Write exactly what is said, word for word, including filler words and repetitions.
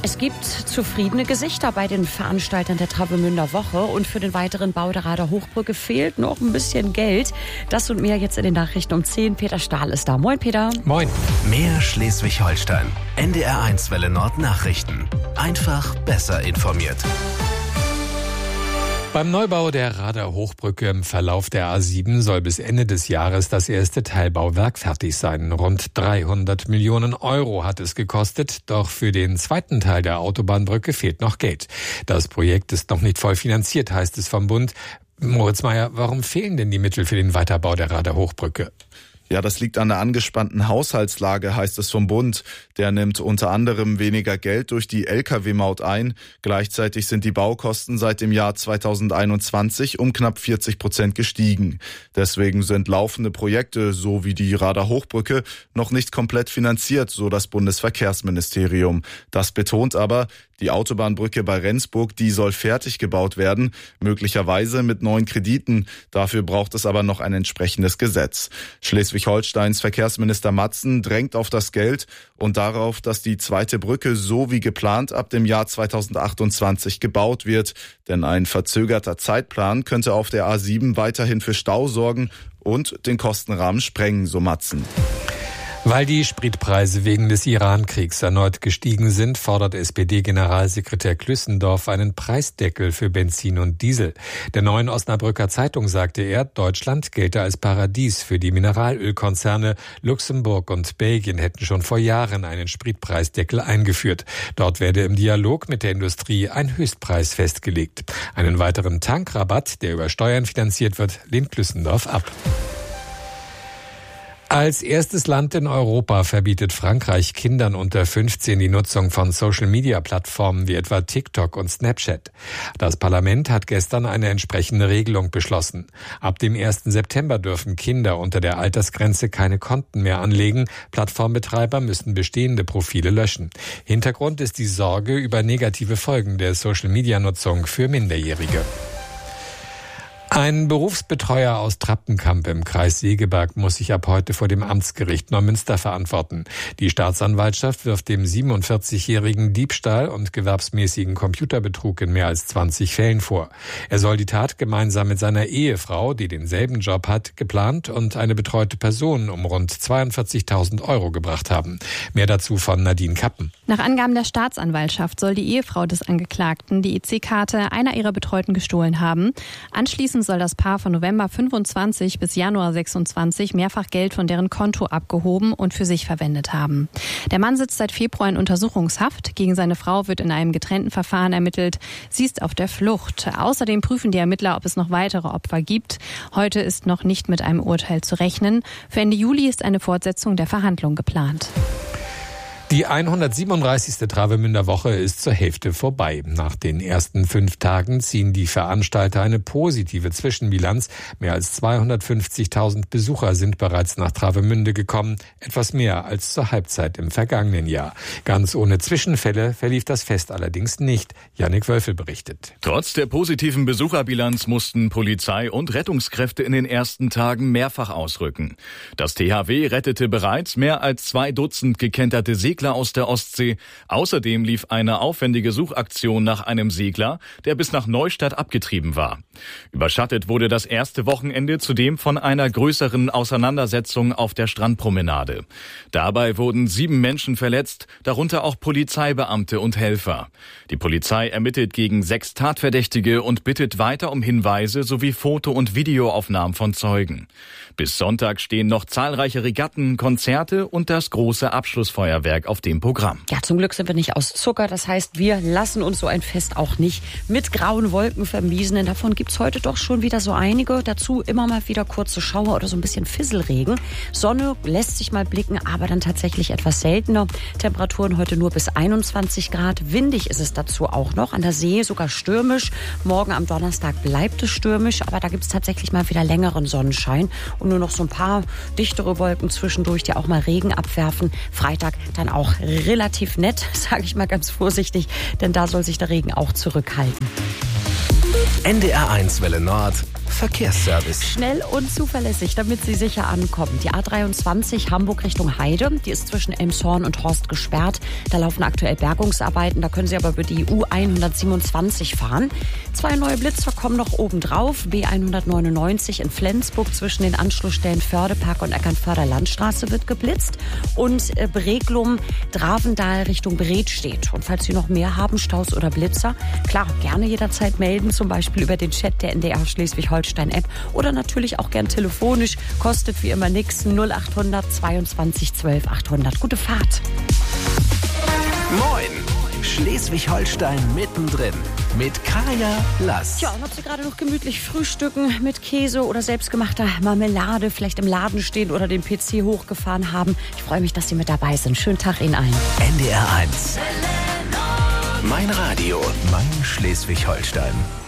Es gibt zufriedene Gesichter bei den Veranstaltern der Travemünder Woche und für den weiteren Bau der Rader Hochbrücke fehlt noch ein bisschen Geld. Das und mehr jetzt in den Nachrichten um zehn. Peter Stahl ist da. Moin, Peter. Moin. Mehr Schleswig-Holstein. N D R eins Welle Nord Nachrichten. Einfach besser informiert. Beim Neubau der Rader Hochbrücke im Verlauf der A sieben soll bis Ende des Jahres das erste Teilbauwerk fertig sein. Rund dreihundert Millionen Euro hat es gekostet, doch für den zweiten Teil der Autobahnbrücke fehlt noch Geld. Das Projekt ist noch nicht voll finanziert, heißt es vom Bund. Moritz Meyer, warum fehlen denn die Mittel für den Weiterbau der Rader Hochbrücke? Ja, das liegt an der angespannten Haushaltslage, heißt es vom Bund. Der nimmt unter anderem weniger Geld durch die L K W-Maut ein. Gleichzeitig sind die Baukosten seit dem Jahr zweitausendeinundzwanzig um knapp vierzig Prozent gestiegen. Deswegen sind laufende Projekte, so wie die Rader Hochbrücke, noch nicht komplett finanziert, so das Bundesverkehrsministerium. Das betont aber, die Autobahnbrücke bei Rendsburg, die soll fertig gebaut werden, möglicherweise mit neuen Krediten. Dafür braucht es aber noch ein entsprechendes Gesetz. Schleswig-Holsteins Verkehrsminister Matzen drängt auf das Geld und darauf, dass die zweite Brücke so wie geplant ab dem Jahr zweitausendachtundzwanzig gebaut wird. Denn ein verzögerter Zeitplan könnte auf der A sieben weiterhin für Stau sorgen und den Kostenrahmen sprengen, so Matzen. Weil die Spritpreise wegen des Iran-Kriegs erneut gestiegen sind, fordert S P D-Generalsekretär Klüssendorf einen Preisdeckel für Benzin und Diesel. Der Neuen Osnabrücker Zeitung sagte er, Deutschland gelte als Paradies für die Mineralölkonzerne. Luxemburg und Belgien hätten schon vor Jahren einen Spritpreisdeckel eingeführt. Dort werde im Dialog mit der Industrie ein Höchstpreis festgelegt. Einen weiteren Tankrabatt, der über Steuern finanziert wird, lehnt Klüssendorf ab. Als erstes Land in Europa verbietet Frankreich Kindern unter fünfzehn die Nutzung von Social-Media-Plattformen wie etwa TikTok und Snapchat. Das Parlament hat gestern eine entsprechende Regelung beschlossen. Ab dem ersten September dürfen Kinder unter der Altersgrenze keine Konten mehr anlegen. Plattformbetreiber müssen bestehende Profile löschen. Hintergrund ist die Sorge über negative Folgen der Social-Media-Nutzung für Minderjährige. Ein Berufsbetreuer aus Trappenkamp im Kreis Segeberg muss sich ab heute vor dem Amtsgericht Neumünster verantworten. Die Staatsanwaltschaft wirft dem siebenundvierzigjährigen Diebstahl und gewerbsmäßigen Computerbetrug in mehr als zwanzig Fällen vor. Er soll die Tat gemeinsam mit seiner Ehefrau, die denselben Job hat, geplant und eine betreute Person um rund zweiundvierzigtausend Euro gebracht haben. Mehr dazu von Nadine Kappen. Nach Angaben der Staatsanwaltschaft soll die Ehefrau des Angeklagten die E C-Karte einer ihrer Betreuten gestohlen haben. Anschließend soll das Paar von November fünfundzwanzig bis Januar sechsundzwanzig mehrfach Geld von deren Konto abgehoben und für sich verwendet haben. Der Mann sitzt seit Februar in Untersuchungshaft. Gegen seine Frau wird in einem getrennten Verfahren ermittelt. Sie ist auf der Flucht. Außerdem prüfen die Ermittler, ob es noch weitere Opfer gibt. Heute ist noch nicht mit einem Urteil zu rechnen. Für Ende Juli ist eine Fortsetzung der Verhandlung geplant. Die hundertsiebenunddreißigste Travemünder Woche ist zur Hälfte vorbei. Nach den ersten fünf Tagen ziehen die Veranstalter eine positive Zwischenbilanz. Mehr als zweihundertfünfzigtausend Besucher sind bereits nach Travemünde gekommen. Etwas mehr als zur Halbzeit im vergangenen Jahr. Ganz ohne Zwischenfälle verlief das Fest allerdings nicht. Jannik Wölfel berichtet. Trotz der positiven Besucherbilanz mussten Polizei und Rettungskräfte in den ersten Tagen mehrfach ausrücken. Das T H W rettete bereits mehr als zwei Dutzend gekenterte Segler aus der Ostsee. Außerdem lief eine aufwendige Suchaktion nach einem Segler, der bis nach Neustadt abgetrieben war. Überschattet wurde das erste Wochenende zudem von einer größeren Auseinandersetzung auf der Strandpromenade. Dabei wurden sieben Menschen verletzt, darunter auch Polizeibeamte und Helfer. Die Polizei ermittelt gegen sechs Tatverdächtige und bittet weiter um Hinweise sowie Foto- und Videoaufnahmen von Zeugen. Bis Sonntag stehen noch zahlreiche Regatten, Konzerte und das große Abschlussfeuerwerk auf dem Programm. Ja, zum Glück sind wir nicht aus Zucker. Das heißt, wir lassen uns so ein Fest auch nicht mit grauen Wolken vermiesen. Denn davon gibt's heute doch schon wieder so einige. Dazu immer mal wieder kurze Schauer oder so ein bisschen Fisselregen. Sonne lässt sich mal blicken, aber dann tatsächlich etwas seltener. Temperaturen heute nur bis einundzwanzig Grad. Windig ist es dazu auch noch. An der See sogar stürmisch. Morgen am Donnerstag bleibt es stürmisch. Aber da gibt's tatsächlich mal wieder längeren Sonnenschein. Und nur noch so ein paar dichtere Wolken zwischendurch, die auch mal Regen abwerfen. Freitag dann auch relativ nett, sage ich mal ganz vorsichtig, denn da soll sich der Regen auch zurückhalten. N D R eins Welle Nord Verkehrsservice. Schnell und zuverlässig, damit Sie sicher ankommen. Die A dreiundzwanzig Hamburg Richtung Heide, die ist zwischen Elmshorn und Horst gesperrt. Da laufen aktuell Bergungsarbeiten, da können Sie aber über die U hundertsiebenundzwanzig fahren. Zwei neue Blitzer kommen noch obendrauf. B hundertneunundneunzig in Flensburg zwischen den Anschlussstellen Fördepark und Eckernförder Landstraße wird geblitzt. Und äh, Breglum, Dravendal Richtung Bredstedt. Und falls Sie noch mehr haben, Staus oder Blitzer, klar, gerne jederzeit melden, zum Beispiel über den Chat der N D R Schleswig-Holstein-App oder natürlich auch gern telefonisch. Kostet wie immer nix. null achthundert zweiundzwanzig zwölf achthundert. Gute Fahrt. Moin! Schleswig-Holstein mittendrin mit Kaya Lass. Tja, und ob Sie gerade noch gemütlich frühstücken mit Käse oder selbstgemachter Marmelade, vielleicht im Laden stehen oder den P C hochgefahren haben. Ich freue mich, dass Sie mit dabei sind. Schönen Tag Ihnen allen. N D R eins. Mein Radio, mein Schleswig-Holstein.